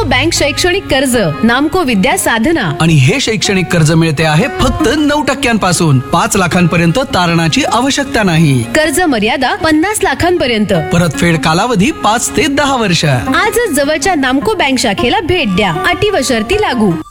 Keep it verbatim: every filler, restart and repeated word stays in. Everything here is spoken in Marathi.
बँक शैक्षणिक कर्ज, नामको विद्या साधना. आणि हे शैक्षणिक कर्ज मिळते आहे फक्त नऊ टक्क्यांपासून. पाच लाखांपर्यंत तारणाची आवश्यकता नाही. कर्ज मर्यादा पन्नास लाखांपर्यंत. परतफेड कालावधी पाच ते दहा वर्ष. आजच जवळच्या नामको बँक शाखेला भेट द्या. अटी व शर्ती लागू.